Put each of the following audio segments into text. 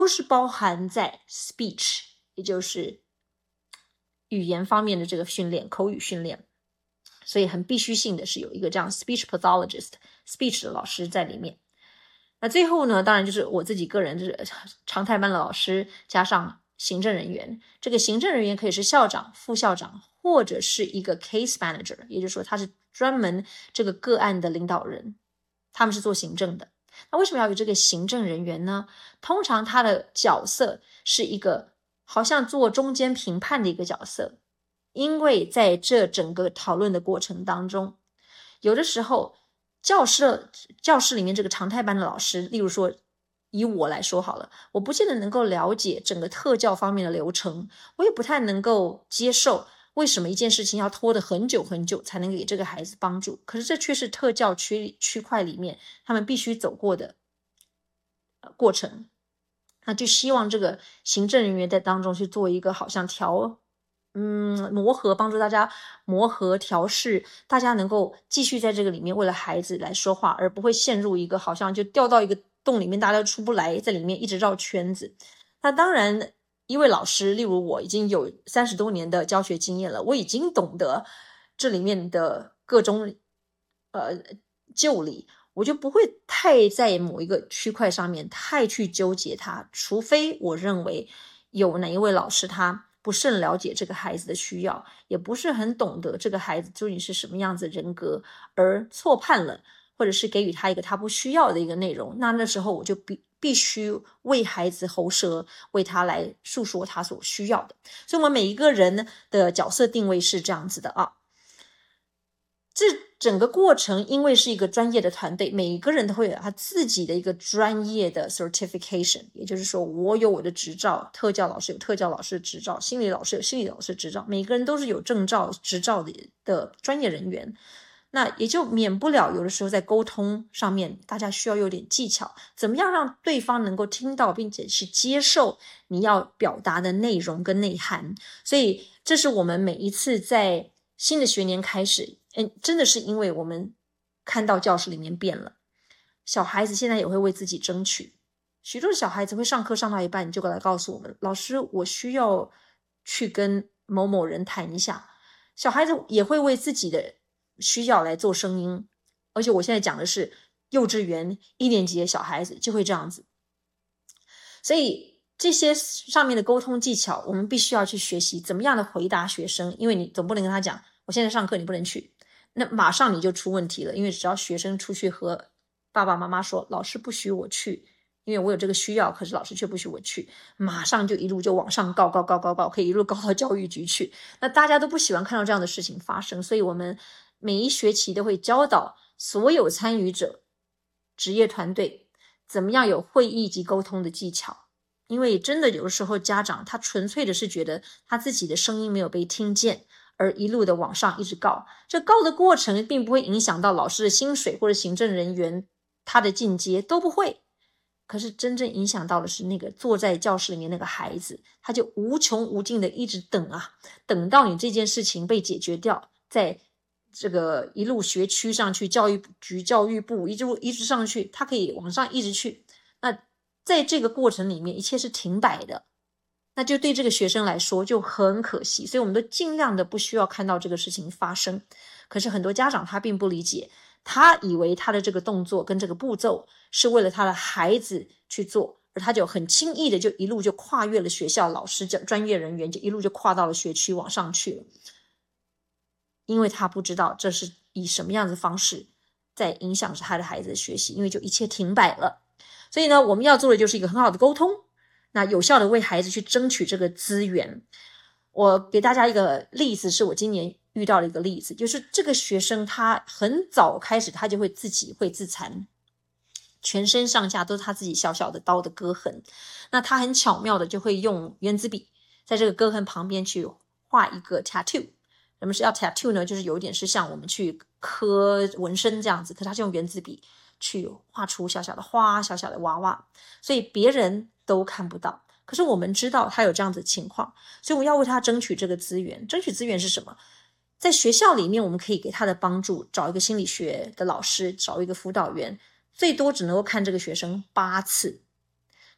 是包含在 speech， 也就是语言方面的这个训练，口语训练。所以很必须性的是有一个这样 speech pathologist speech 的老师在里面。那最后呢，当然就是我自己个人就是常态班的老师加上行政人员。这个行政人员可以是校长、副校长，或者是一个 case manager， 也就是说他是专门这个个案的领导人，他们是做行政的。那为什么要有这个行政人员呢？通常他的角色是一个好像做中间评判的一个角色，因为在这整个讨论的过程当中，有的时候教室里面这个常态班的老师，例如说以我来说好了，我不见得能够了解整个特教方面的流程，我也不太能够接受为什么一件事情要拖得很久很久才能给这个孩子帮助，可是这却是特教区块里面他们必须走过的过程。那就希望这个行政人员在当中去做一个好像磨合，帮助大家磨合调试，大家能够继续在这个里面为了孩子来说话，而不会陷入一个好像就掉到一个洞里面，大家都出不来，在里面一直绕圈子。那当然一位老师，例如我已经有30多年的教学经验了，我已经懂得这里面的各种旧理，我就不会太在某一个区块上面太去纠结它，除非我认为有哪一位老师他不甚了解这个孩子的需要，也不是很懂得这个孩子究竟是什么样子的人格，而错判了，或者是给予他一个他不需要的一个内容，那时候我就必须为孩子喉舌，为他来诉说他所需要的。所以我们每一个人的角色定位是这样子的啊。这整个过程因为是一个专业的团队，每一个人都会有他自己的一个专业的 certification， 也就是说我有我的执照，特教老师有特教老师的执照，心理老师有心理老师的执照，每个人都是有证照执照的专业人员。那也就免不了有的时候在沟通上面大家需要有点技巧，怎么样让对方能够听到并且是接受你要表达的内容跟内涵。所以这是我们每一次在新的学年开始，真的是因为我们看到教室里面变了，小孩子现在也会为自己争取。许多的小孩子会上课上到一半，你就来告诉我们，老师我需要去跟某某人谈一下。小孩子也会为自己的需要来做声音，而且我现在讲的是幼稚园1年级的小孩子就会这样子。所以这些上面的沟通技巧我们必须要去学习怎么样的回答学生，因为你总不能跟他讲我现在上课你不能去，那马上你就出问题了。因为只要学生出去和爸爸妈妈说老师不许我去，因为我有这个需要，可是老师却不许我去，马上就一路就往上告，可以一路告到教育局去。那大家都不喜欢看到这样的事情发生，所以我们每一学期都会教导所有参与者职业团队怎么样有会议及沟通的技巧。因为真的有的时候家长他纯粹的是觉得他自己的声音没有被听见，而一路的往上一直告，这告的过程并不会影响到老师的薪水或者行政人员他的进阶，都不会。可是真正影响到的是那个坐在教室里面那个孩子，他就无穷无尽的一直等啊，等到你这件事情被解决掉，在这个一路学区上去，教育局教育部一直上去，他可以往上一直去。那在这个过程里面一切是停摆的，那就对这个学生来说就很可惜。所以我们都尽量的不需要看到这个事情发生。可是很多家长他并不理解，他以为他的这个动作跟这个步骤是为了他的孩子去做，而他就很轻易的就一路就跨越了学校老师专业人员，就一路就跨到了学区往上去了。因为他不知道这是以什么样的方式在影响着他的孩子的学习，因为就一切停摆了。所以呢，我们要做的就是一个很好的沟通，那有效的为孩子去争取这个资源。我给大家一个例子，是我今年遇到的一个例子，就是这个学生他很早开始他就会自残，全身上下都是他自己小小的刀的割痕。那他很巧妙的就会用原子笔在这个割痕旁边去画一个 tattoo。什么是要 tattoo 呢？就是有点是像我们去刻纹身这样子，可是他是用原子笔去画出小小的花，小小的娃娃，所以别人都看不到。可是我们知道他有这样子的情况，所以我们要为他争取这个资源。争取资源是什么？在学校里面我们可以给他的帮助，找一个心理学的老师，找一个辅导员，最多只能够看这个学生8次。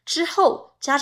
之后家长